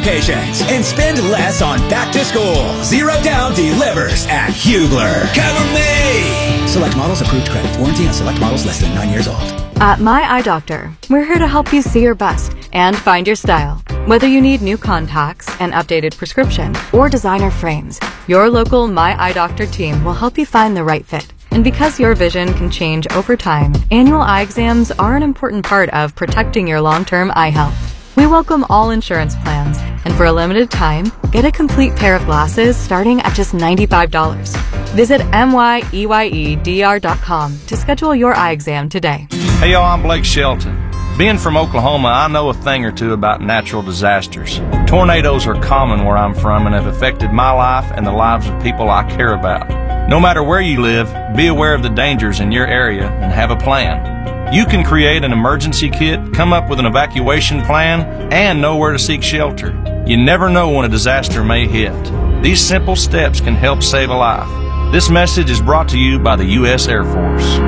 locations and spend less on back to school. Zero Down delivers at Hugler. Cover me! Select models approved credit. Warranty on select models less than 9 years old. At My Eye Doctor, we're here to help you see your best and find your style. Whether you need new contacts, an updated prescription, or designer frames, your local My Eye Doctor team will help you find the right fit. And because your vision can change over time, annual eye exams are an important part of protecting your long-term eye health. We welcome all insurance plans, and for a limited time, get a complete pair of glasses starting at just $95. Visit MYEYEDR.com to schedule your eye exam today. Hey y'all, I'm Blake Shelton. Being from Oklahoma, I know a thing or two about natural disasters. Tornadoes are common where I'm from and have affected my life and the lives of people I care about. No matter where you live, be aware of the dangers in your area and have a plan. You can create an emergency kit, come up with an evacuation plan, and know where to seek shelter. You never know when a disaster may hit. These simple steps can help save a life. This message is brought to you by the U.S. Air Force.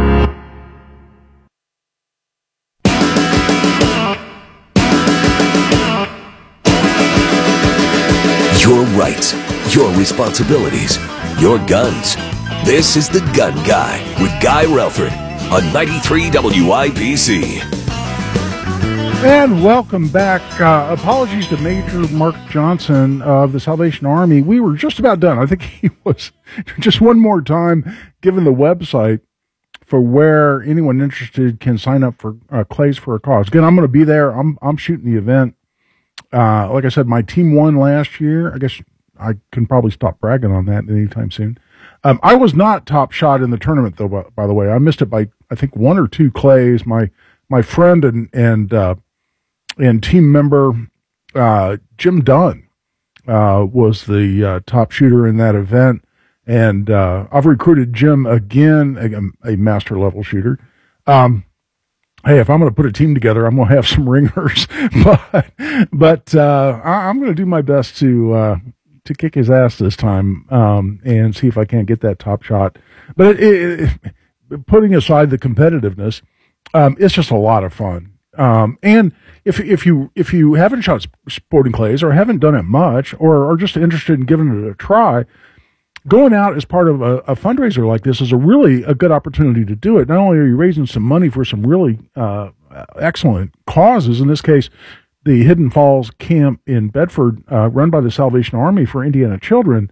Your rights, your responsibilities, your guns. This is The Gun Guy with Guy Relford on 93 WIBC. And welcome back. Apologies to Major Mark Johnson of the Salvation Army. We were just about done. I think he was just one more time given the website for where anyone interested can sign up for Clays for a Cause. Again, I'm going to be there. I'm shooting the event. Like I said, my team won last year. I guess I can probably stop bragging on that anytime soon. I was not top shot in the tournament, though, by the way. I missed it by, I think, 1 or 2 clays. My friend and team member, Jim Dunn, was the top shooter in that event. And I've recruited Jim again, a master-level shooter. Hey, if I'm going to put a team together, I'm going to have some ringers, but I'm going to do my best to kick his ass this time, and see if I can't get that top shot. But putting aside the competitiveness, it's just a lot of fun. And if you haven't shot sporting clays or haven't done it much, or are just interested in giving it a try, going out as part of a fundraiser like this is a good opportunity to do it. Not only are you raising some money for some really excellent causes, in this case, the Hidden Falls Camp in Bedford, run by the Salvation Army for Indiana children,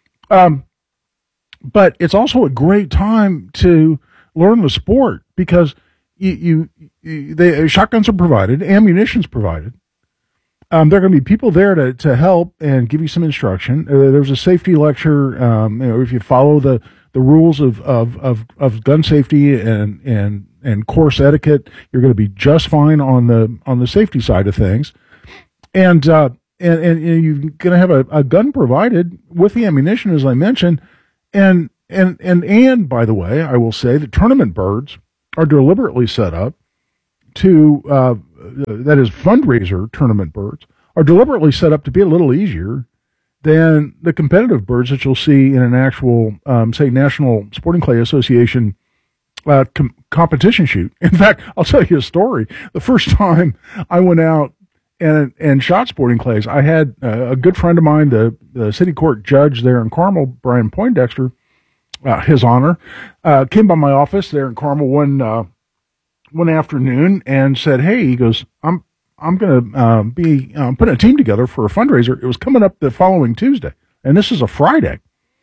but it's also a great time to learn the sport because shotguns are provided, ammunition's provided. There are going to be people there to help and give you some instruction. There's a safety lecture. If you follow the rules of gun safety and course etiquette, you're going to be just fine on the safety side of things. And you're going to have a gun provided with the ammunition, as I mentioned. And by the way, I will say that tournament birds are deliberately set up to, that is fundraiser tournament birds, are deliberately set up to be a little easier than the competitive birds that you'll see in an actual, say, National Sporting Clay Association competition shoot. In fact, I'll tell you a story. The first time I went out and shot sporting clays, I had a good friend of mine, the city court judge there in Carmel, Brian Poindexter, his honor, came by my office there in Carmel one afternoon and said, "Hey," he goes, I'm going to be putting a team together for a fundraiser. It was coming up the following Tuesday, and this is a Friday.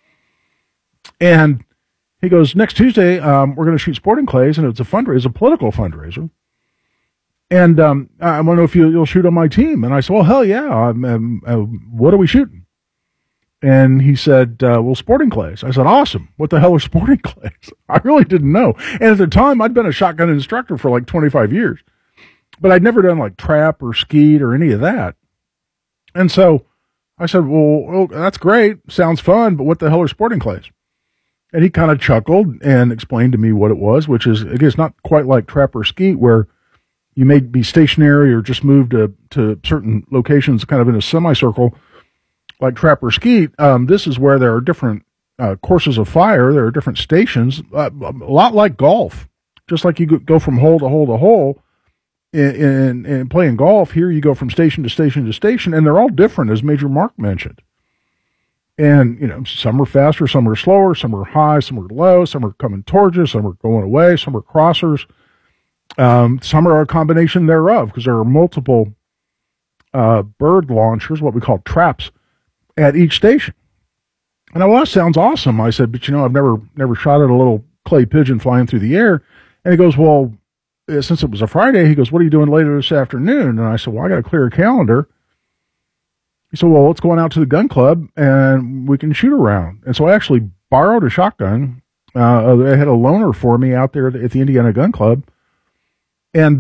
And he goes, "Next Tuesday, we're going to shoot sporting clays, and it's a fundraiser, a political fundraiser. And I want to know if you'll shoot on my team." And I said, "Well, hell yeah. What are we shooting?" And he said, "Well, sporting clays." I said, "Awesome. What the hell are sporting clays?" I really didn't know. And at the time, I'd been a shotgun instructor for like 25 years. But I'd never done like trap or skeet or any of that. And so I said, well, that's great. Sounds fun, but what the hell are sporting clays? And he kind of chuckled and explained to me what it was, which is, I guess, not quite like trap or skeet, where you may be stationary or just move to certain locations kind of in a semicircle like trap or skeet. This is where there are different courses of fire. There are different stations, a lot like golf. Just like you go from hole to hole to hole, in playing golf, here you go from station to station to station, and they're all different, as Major Mark mentioned. And, some are faster, some are slower, some are high, some are low, some are coming towards you, some are going away, some are crossers. Some are a combination thereof, because there are multiple bird launchers, what we call traps, at each station. And well, that sounds awesome. I said, but I've never shot at a little clay pigeon flying through the air. And he goes, well, since it was a Friday, he goes, what are you doing later this afternoon? And I said, well, I got to clear a calendar. He said, well, let's go on out to the gun club and we can shoot around. And so I actually borrowed a shotgun. They had a loaner for me out there at the Indiana Gun Club. And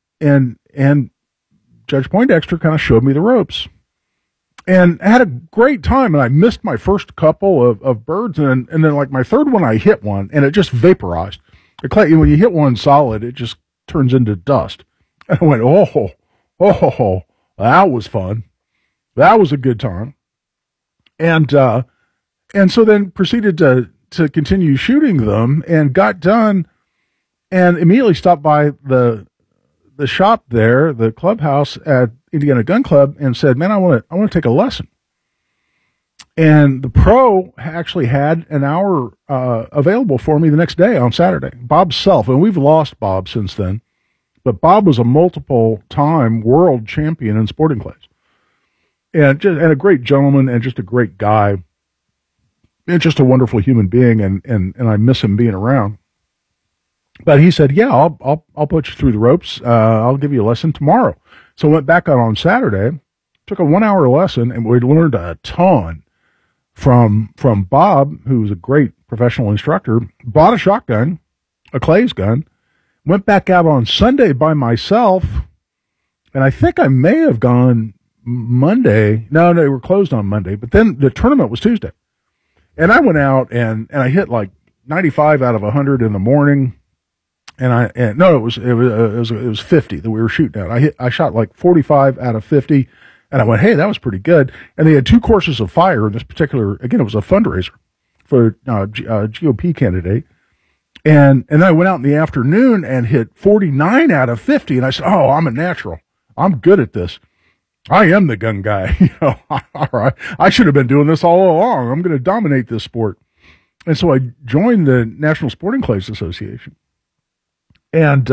Judge Poindexter kind of showed me the ropes. And I had a great time, and I missed my first couple of birds, and then like my third one, I hit one, and it just vaporized. When you hit one solid, it just turns into dust. And I went, oh, that was fun. That was a good time. And so then proceeded to continue shooting them, and got done, and immediately stopped by the shop there, the clubhouse at Indiana Gun Club, and said, man, I want to take a lesson. And the pro actually had an hour available for me the next day on Saturday. Bob Self, and we've lost Bob since then, but Bob was a multiple-time world champion in sporting clays, and a great gentleman, and just a great guy, and just a wonderful human being, and I miss him being around. But he said, yeah, I'll put you through the ropes. I'll give you a lesson tomorrow. So I went back out on Saturday, took a 1-hour lesson, and we learned a ton from Bob, who was a great professional instructor. Bought a shotgun, a Clays gun, went back out on Sunday by myself, and I think I may have gone Monday. No, they were closed on Monday, but then the tournament was Tuesday. And I went out and I hit like 95 out of 100 in the morning. It was 50 that we were shooting at. I shot like 45 out of 50, and I went, hey, that was pretty good. And they had 2 courses of fire in this particular. Again, it was a fundraiser for a GOP candidate. And then I went out in the afternoon and hit 49 out of 50, and I said, oh, I'm a natural. I'm good at this. I am the gun guy. All right. I should have been doing this all along. I'm going to dominate this sport. And so I joined the National Sporting Clays Association. And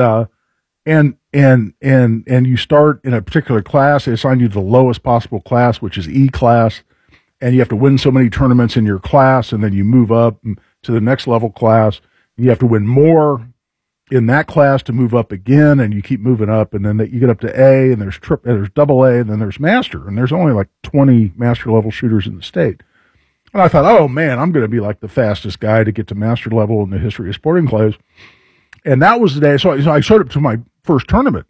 you start in a particular class. They assign you the lowest possible class, which is E class, and you have to win so many tournaments in your class, and then you move up to the next level class. You have to win more in that class to move up again, and you keep moving up, and then you get up to A, and there's double A, and then there's master, and there's only like 20 master level shooters in the state. And I thought, oh man, I'm going to be like the fastest guy to get to master level in the history of sporting clays. And that was the day. So I showed up to my first tournament,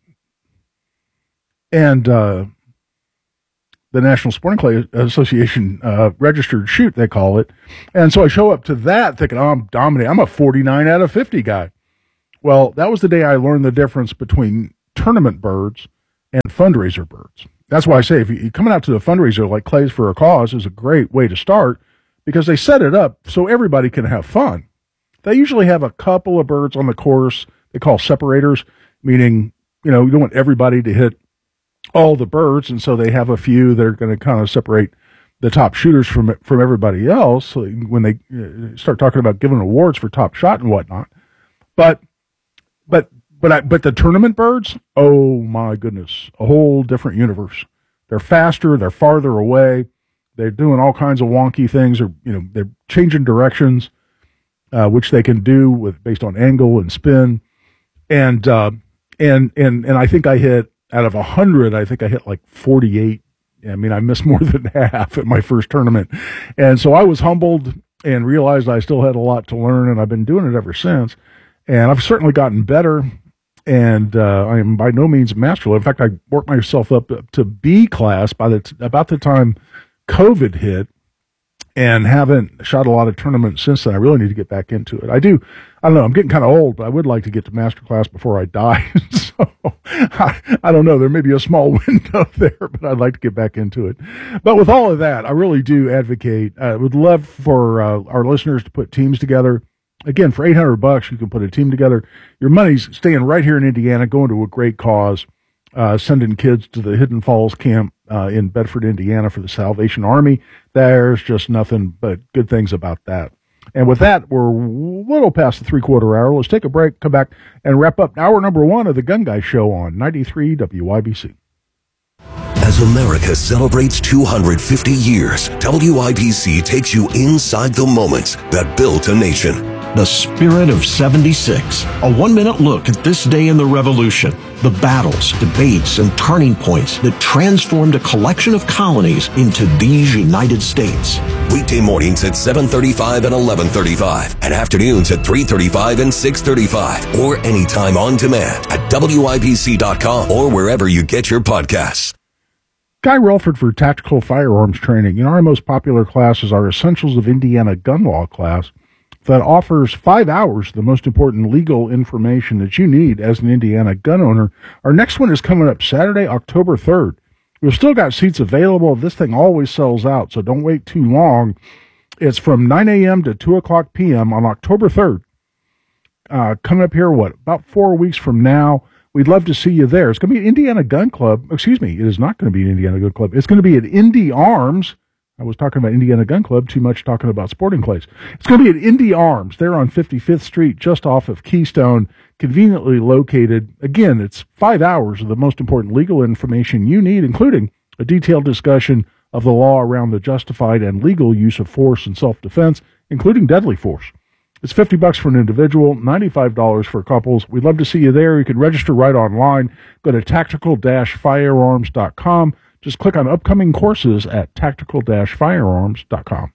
and the National Sporting Clay Association registered shoot, they call it. And so I show up to that thinking, oh, I'm dominating. I'm a 49 out of 50 guy. Well, that was the day I learned the difference between tournament birds and fundraiser birds. That's why I say if you're coming out to the fundraiser like Clays for a Cause is a great way to start, because they set it up so everybody can have fun. They usually have a couple of birds on the course they call separators, meaning, you don't want everybody to hit all the birds, and so they have a few that are going to kind of separate the top shooters from everybody else when they start talking about giving awards for top shot and whatnot. But the tournament birds, oh my goodness, a whole different universe. They're faster, they're farther away, they're doing all kinds of wonky things, or they're changing directions. Which they can do based on angle and spin, and I think I hit out of 100. I think I hit like 48. I mean, I missed more than half at my first tournament, and so I was humbled and realized I still had a lot to learn, and I've been doing it ever since. And I've certainly gotten better, and I am by no means a master level. In fact, I worked myself up to B class about the time COVID hit. And haven't shot a lot of tournaments since then. I really need to get back into it. I don't know, I'm getting kind of old, but I would like to get to master class before I die. So I don't know, there may be a small window there, but I'd like to get back into it. But with all of that, I really do advocate, I would love for our listeners to put teams together. Again, for $800, you can put a team together. Your money's staying right here in Indiana, going to a great cause. sending kids to the Hidden Falls camp in Bedford, Indiana for the Salvation Army. There's just nothing but good things about that. And with that, we're a little past the 3/4 hour. Let's take a break, come back, and wrap up hour number 1 of the Gun Guy Show on 93 WIBC. As America celebrates 250 years, WIBC takes you inside the moments that built a nation. The Spirit of 76. A 1-minute look at this day in the Revolution. The battles, debates, and turning points that transformed a collection of colonies into these United States. Weekday mornings at 7:35 and 11:35, and afternoons at 3:35 and 6:35, or anytime on demand at WIBC.com or wherever you get your podcasts. Guy Relford for Tactical Firearms Training. You know, our most popular class is our Essentials of Indiana Gun Law class that offers 5 hours of the most important legal information that you need as an Indiana gun owner. Our next one is coming up Saturday, October 3rd. We've still got seats available. This thing always sells out, so don't wait too long. It's from 9 a.m. to 2 o'clock p.m. on October 3rd. Coming up here, about 4 weeks from now. We'd love to see you there. It's going to be at Indiana Gun Club. Excuse me, it is not going to be an Indiana Gun Club. It's going to be at Indy Arms. I was talking about Indiana Gun Club, too much talking about sporting clays. It's going to be at Indy Arms. They're on 55th Street, just off of Keystone, conveniently located. Again, it's 5 hours of the most important legal information you need, including a detailed discussion of the law around the justified and legal use of force in self-defense, including deadly force. It's $50 for an individual, $95 for couples. We'd love to see you there. You can register right online. Go to tactical-firearms.com. Just click on upcoming courses at tactical-firearms.com.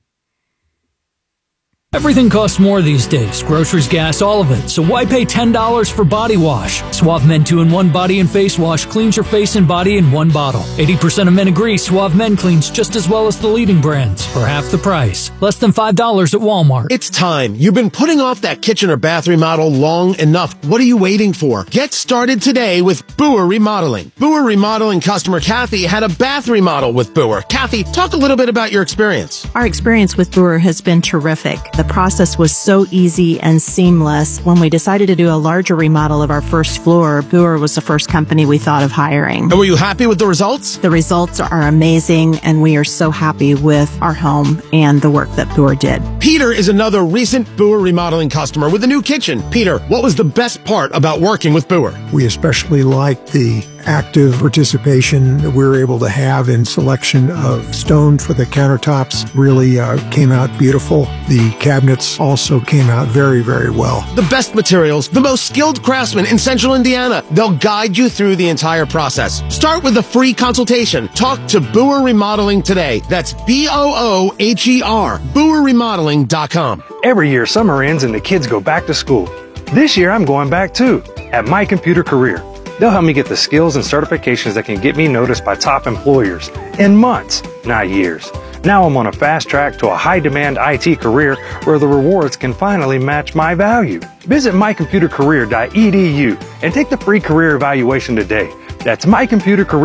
Everything costs more these days. Groceries, gas, all of it. So why pay $10 for body wash? Suave Men 2-in-1 Body and Face Wash cleans your face and body in one bottle. 80% of men agree Suave Men cleans just as well as the leading brands for half the price. Less than $5 at Walmart. It's time. You've been putting off that kitchen or bath remodel long enough. What are you waiting for? Get started today with Boer Remodeling. Boer Remodeling customer Kathy had a bath remodel with Boer. Kathy, talk a little bit about your experience. Our experience with Boer has been terrific. The process was so easy and seamless. When we decided to do a larger remodel of our first floor, Boer was the first company we thought of hiring. And were you happy with the results? The results are amazing, and we are so happy with our home and the work that Boer did. Peter is another recent Boer Remodeling customer with a new kitchen. Peter, what was the best part about working with Boer? We especially liked the active participation that we were able to have in selection of stone for the countertops. Really came out beautiful. The cabinets also came out very, very well. The best materials, the most skilled craftsmen in Central Indiana. They'll guide you through the entire process. Start with a free consultation. Talk to Boer Remodeling today. That's BOOHER, BoerRemodeling.com. Every year summer ends and the kids go back to school. This year I'm going back too, at My Computer Career. They'll help me get the skills and certifications that can get me noticed by top employers in months, not years. Now I'm on a fast track to a high-demand IT career where the rewards can finally match my value. Visit mycomputercareer.edu and take the free career evaluation today. That's My Computer Career.